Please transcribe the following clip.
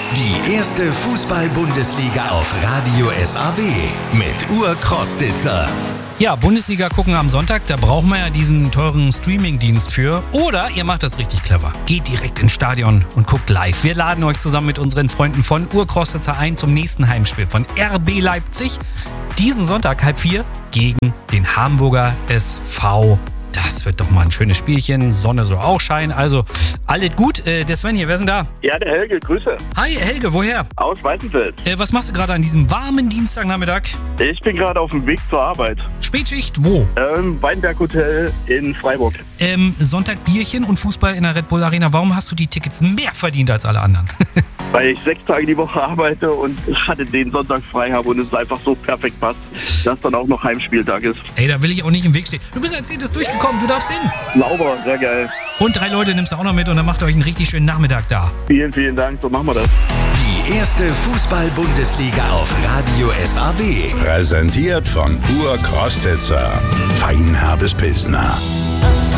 Die erste Fußball-Bundesliga auf Radio SAW mit Ur-Crostitzer. Ja, Bundesliga gucken am Sonntag, da brauchen wir ja diesen teuren Streaming-Dienst für. Oder ihr macht das richtig clever. Geht direkt ins Stadion und guckt live. Wir laden euch zusammen mit unseren Freunden von Ur-Crostitzer ein zum nächsten Heimspiel von RB Leipzig. Diesen Sonntag 3:30 gegen den Hamburger SV. Das wird doch mal ein schönes Spielchen. Sonne soll auch scheinen. Also, alles gut. Der Sven hier, wer ist denn da? Ja, der Helge, Grüße. Hi, Helge, woher? Aus Weißenfels. Was machst du gerade an diesem warmen Dienstagnachmittag? Ich bin gerade auf dem Weg zur Arbeit. Spätschicht, wo? Weinberg Hotel in Freiburg. Sonntag Bierchen und Fußball in der Red Bull Arena. Warum hast du die Tickets mehr verdient als alle anderen? Weil ich 6 Tage die Woche arbeite und hatte den Sonntag frei habe und es einfach so perfekt passt, dass dann auch noch Heimspieltag ist. Ey, da will ich auch nicht im Weg stehen. Du bist als 10. durchgekommen, du darfst hin. Sauber, sehr geil. Und 3 Leute nimmst du auch noch mit und dann macht ihr euch einen richtig schönen Nachmittag da. Vielen, vielen Dank, so machen wir das. Die erste Fußball-Bundesliga auf Radio SAW. Präsentiert von Ur-Crostitzer. Feinherbes Pilsner.